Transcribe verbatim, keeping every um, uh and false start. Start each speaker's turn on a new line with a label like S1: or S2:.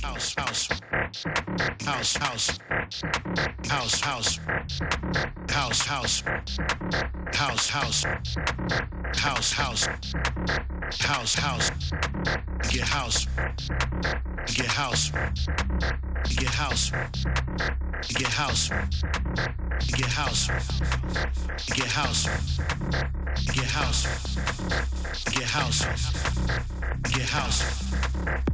S1: house, house, house, house, house, house, house, house, house, house, house, house, house, house, get house, get house, get house, get house, get house, get house, get house, get house, get house.